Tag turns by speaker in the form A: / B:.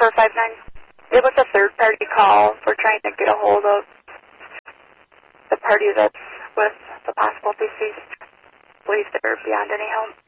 A: 459. It was a third-party call. We're trying to get a hold of the party that's with the possible deceased. Believe they're beyond any help.